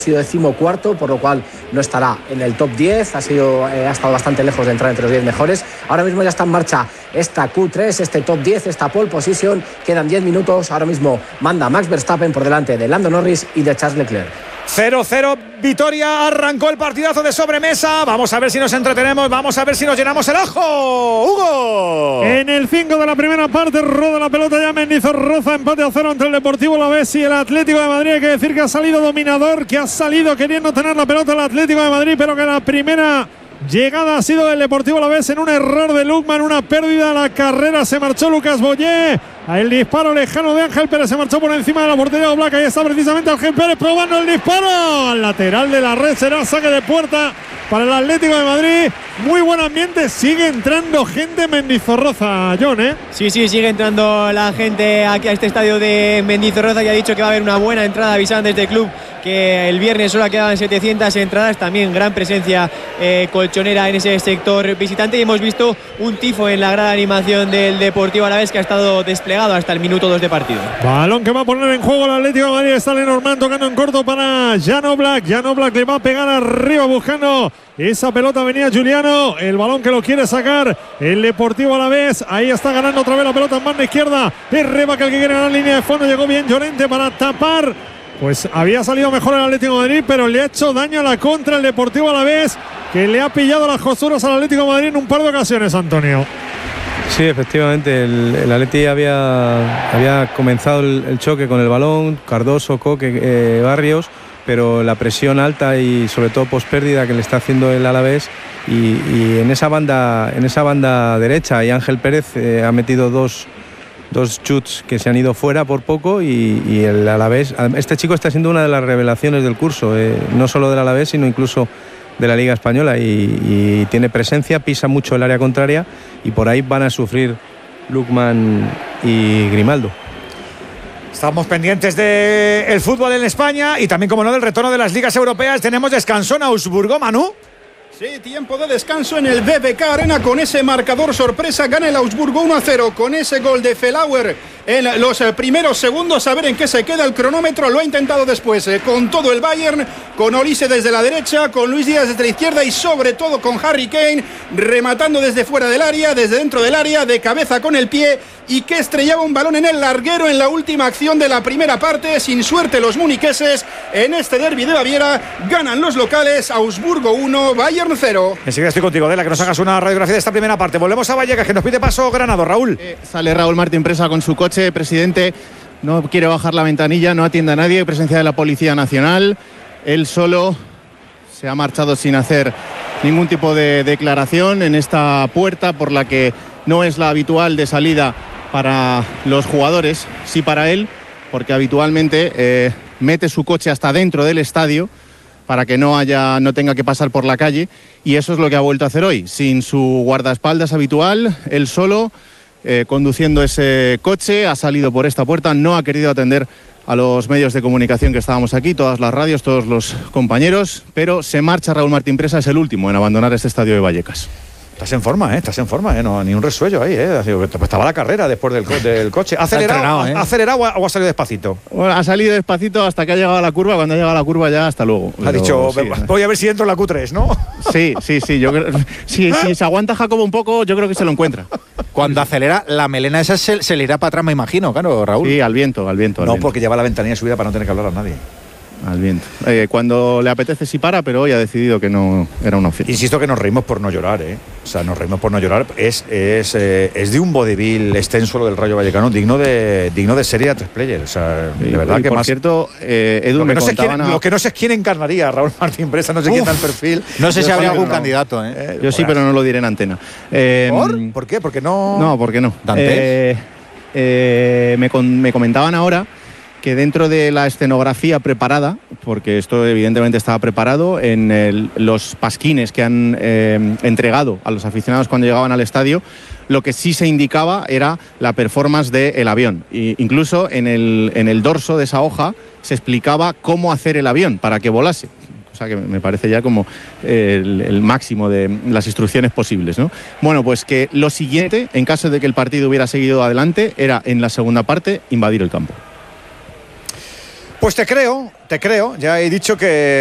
sido 14º, por lo cual no estará en el top 10, ha estado bastante lejos de entrar entre los 10 mejores. Ahora mismo ya está en marcha esta Q3, este top 10, esta pole position, quedan 10 minutos, ahora mismo manda Max Verstappen por delante de Lando Norris y de Charles Leclerc. 0-0, Vitoria, arrancó el partidazo de sobremesa. Vamos a ver si nos entretenemos, vamos a ver si nos llenamos el ojo. Hugo. En el 5 de la primera parte roda la pelota ya Mendizorroza, empate a 0 entre el Deportivo Alavés y el Atlético de Madrid. Hay que decir que ha salido dominador, que ha salido queriendo tener la pelota el Atlético de Madrid, pero que la primera llegada ha sido del Deportivo Alavés en un error de Lukman, una pérdida de la carrera. Se marchó Lucas Boyé. El disparo lejano de Ángel Pérez se marchó por encima de la portería de Oblak. Ahí está precisamente Ángel Pérez probando el disparo. Al lateral de la red será saque de puerta para el Atlético de Madrid. Muy buen ambiente. Sigue entrando gente en Mendizorroza, John, ¿eh? Sí, sigue entrando la gente aquí a este estadio de Mendizorroza, que ha dicho que va a haber una buena entrada. Avisaban desde el club que el viernes solo quedaban 700 entradas. También gran presencia colchonera en ese sector visitante. Y hemos visto un tifo en la gran animación del Deportivo Alavés, que ha estado desplegado hasta el minuto 2 de partido. Balón que va a poner en juego el Atlético de Madrid. Está Lenormand tocando en corto para Jan Oblak. Jan Oblak le va a pegar arriba buscando esa pelota. Venía Juliano, el balón que lo quiere sacar el Deportivo Alavés. Ahí está ganando otra vez la pelota en banda izquierda. Es Rebaca el que quiere ganar línea de fondo. Llegó bien Llorente para tapar. Pues había salido mejor el Atlético de Madrid, pero le ha hecho daño a la contra el Deportivo Alavés, que le ha pillado las costuras al Atlético de Madrid en un par de ocasiones, Antonio. Sí, efectivamente, el Atleti había comenzado el choque con el balón, Cardoso, Coque, Barrios, pero la presión alta y sobre todo pospérdida que le está haciendo el Alavés, y en esa banda derecha, y Ángel Pérez ha metido dos shoots que se han ido fuera por poco, y el Alavés, este chico está siendo una de las revelaciones del curso, no solo del Alavés sino incluso de la Liga Española, y tiene presencia, pisa mucho el área contraria, y por ahí van a sufrir Lukman y Grimaldo. Estamos pendientes del fútbol en España y también, como no, del retorno de las ligas europeas. Tenemos descanso en Augsburgo, Manu. Sí, tiempo de descanso en el BBK Arena con ese marcador sorpresa. Gana el Augsburgo 1-0 con ese gol de Felauer en los primeros segundos. A ver en qué se queda el cronómetro. Lo ha intentado después con todo el Bayern, con Olise desde la derecha, con Luis Díaz desde la izquierda y sobre todo con Harry Kane rematando desde fuera del área, desde dentro del área, de cabeza con el pie, y que estrellaba un balón en el larguero en la última acción de la primera parte. Sin suerte los muniqueses en este derbi de Baviera. Ganan los locales. Augsburgo 1, Bayern 0. Enseguida estoy contigo, Adela, que nos hagas una radiografía de esta primera parte. Volvemos a Vallecas, que nos pide paso Granado. Raúl. Sale Raúl Martín Presa con su coche, presidente. No quiere bajar la ventanilla, no atiende a nadie. Presencia de la Policía Nacional. Él solo se ha marchado sin hacer ningún tipo de declaración en esta puerta, por la que no es la habitual de salida para los jugadores, sí para él, porque habitualmente mete su coche hasta dentro del estadio para que no tenga que pasar por la calle, y eso es lo que ha vuelto a hacer hoy, sin su guardaespaldas habitual, él solo, conduciendo ese coche. Ha salido por esta puerta, no ha querido atender a los medios de comunicación que estábamos aquí, todas las radios, todos los compañeros, pero se marcha Raúl Martín Presa, es el último en abandonar este estadio de Vallecas. Estás en forma, no, ni un resuello ahí, pues estaba la carrera después del coche. ¿Ha acelerado o ha salido despacito? Bueno, ha salido despacito hasta que ha llegado a la curva. Cuando ha llegado a la curva ya hasta luego. Ha dicho, sí, voy a ver si entro en la Q3, ¿no? Sí, yo creo, si se aguanta Jacobo un poco, yo creo que se lo encuentra. Cuando acelera, la melena esa se le irá para atrás, me imagino, claro, Raúl. Sí, al viento. No, porque lleva la ventanilla subida para no tener que hablar a nadie. Al viento. Cuando le apetece sí para, pero hoy ha decidido que no era una opción. Insisto que nos reímos por no llorar, O sea, nos reímos por no llorar. Es de un vodevil extenso lo del Rayo Vallecano, digno de serie a 3 players. O sea, de verdad que por más. Cierto, Edu, lo que no sé es quién encarnaría a Raúl Martín Presa, no sé quién da el perfil. No sé si habría algún candidato, Yo sí, pero no lo diré en antena. ¿Por qué? Porque no. No, porque no. Me comentaban ahora que dentro de la escenografía preparada, porque esto evidentemente estaba preparado, en los pasquines que han entregado a los aficionados cuando llegaban al estadio, lo que sí se indicaba era la performance del avión. E incluso en el dorso de esa hoja se explicaba cómo hacer el avión para que volase. O sea que me parece ya como el máximo de las instrucciones posibles, ¿no? Bueno, pues que lo siguiente, en caso de que el partido hubiera seguido adelante, era en la segunda parte invadir el campo. Pues te creo, ya he dicho que